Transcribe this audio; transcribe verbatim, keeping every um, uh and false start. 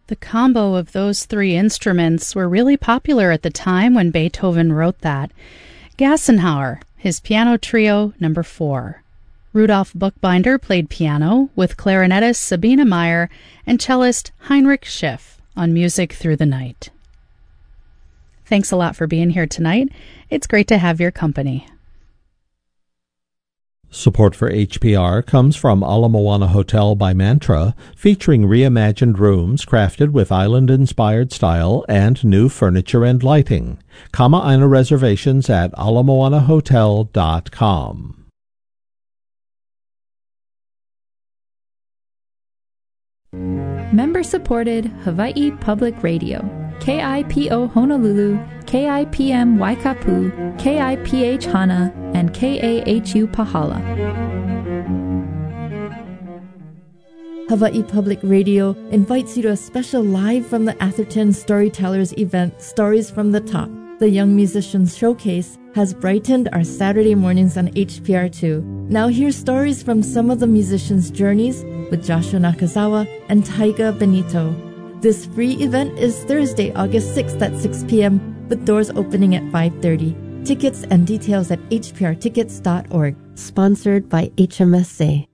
The combo of those three instruments were really popular at the time when Beethoven wrote that. Gassenhauer, his piano trio number four. Rudolf Buchbinder played piano with clarinetist Sabine Meyer and cellist Heinrich Schiff on Music Through the Night. Thanks a lot for being here tonight. It's great to have your company. Support for H P R comes from Ala Moana Hotel by Mantra, featuring reimagined rooms crafted with island-inspired style and new furniture and lighting. Kama Aina reservations at ala moana hotel dot com. Member-supported Hawaii Public Radio. K I P O Honolulu, K I P M Waikapu, K I P H Hana, and K A H U Pahala. Hawaii Public Radio invites you to a special Live from the Atherton Storytellers event, Stories from the Top. The Young Musicians Showcase has brightened our Saturday mornings on H P R two. Now hear stories from some of the musicians' journeys with Joshua Nakazawa and Taiga Benito. This free event is Thursday, August sixth at six p.m. with doors opening at five thirty. Tickets and details at h p r tickets dot org. Sponsored by H M S A.